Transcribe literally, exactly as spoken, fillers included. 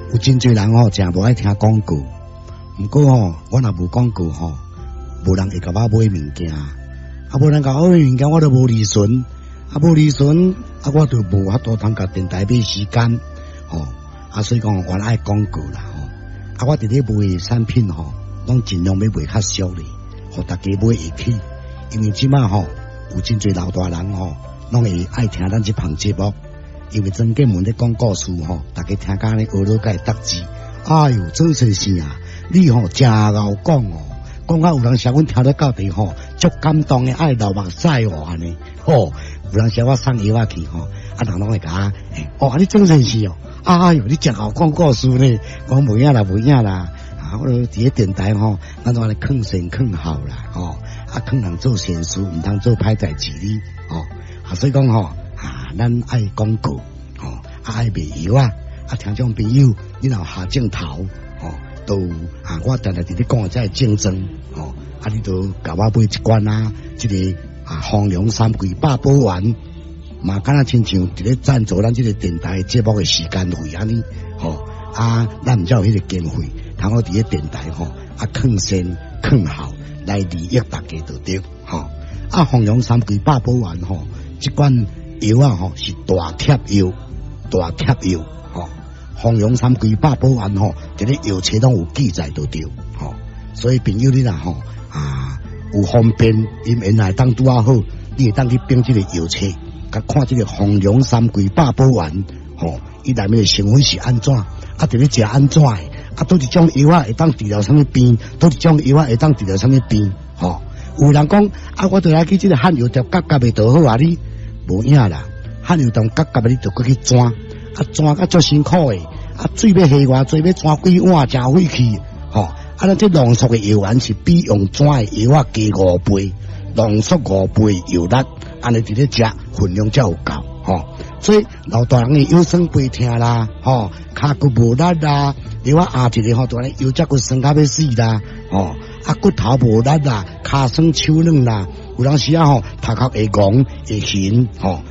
有真侪人吼，真无爱听广告。毋过吼，我若无广告吼，无人会甲我买物件，啊，无人甲我买物件，我都无利润，啊，无利润，啊，我就无法度通甲电台买时间，吼，啊，所以讲我爱广告啦，吼，啊，我伫咧卖产品吼，拢尽量要卖较俗咧，互大家买会起，因为即马吼有真侪老大人吼，拢会爱听咱即项节目。因为曾建文咧讲故事吼，大家听甲咧学了解得字。哎哟，真先生啊，你吼真敖讲哦，讲啊有人写阮听得到底吼，足感动诶，爱流目屎哦安尼。吼，有人写我送药仔去吼，啊人拢会甲我，哦，你真先生哦，哎哟，你真敖讲故事呢，讲无影啦，无影啦。啊，我伫咧电台吼，咱都安尼劝善劝好啦，吼，啊劝人做善事，毋通做歹代志哩，吼，啊所以讲吼。啊，咱爱广告，吼、哦，啊爱卖药啊，啊听众朋友，你若下镜头，吼、哦，都啊，我常常伫咧讲这竞争，吼、哦，啊你都甲我买一罐啊，即、這個啊丰隆三桂八宝丸，嘛敢若亲像伫咧贊助咱即個電台節目嘅時間費安尼，吼、哦，啊咱毋才有迄個經費，通我伫咧電台吼，啊勸善勸好來利益大家就對，吼、哦，啊豐隆三桂八寶丸吼，即罐。药啊吼是大貼藥，大貼藥吼，豐隆三桂八寶丸吼，即個藥冊攏有記載就對，吼，所以朋友你若吼啊有方便，因原來當拄啊好，你會當去編即個藥冊，甲看即個豐隆三桂八寶丸，吼，伊內面嘅成分是安怎，啊，伫咧食安怎嘅，啊，倒一種藥啊會當治療啥物病，倒一種藥啊會當治療啥物病，吼，有人講啊，我倒來去即個漢藥店夾夾袂倒好啊你。無影啦，漢藥當夾夾你就過去轉，啊轉甲足辛苦誒，啊水要下偌濟，要轉幾碗真費氣，吼、哦，啊咱這濃縮嘅藥丸是比用轉嘅藥啊加五倍，濃縮五倍藥力，安尼佇咧食分量才有夠，吼、哦，所以老大人嘅腰酸背痛啦，吼、哦，骹骨無力啦，你話壓一個吼，當然腰脊骨酸到要死啦，吼、哦，啊骨頭無力啦，骹酸手軟啦。有當時啊吼，頭殼會戇會痕吼，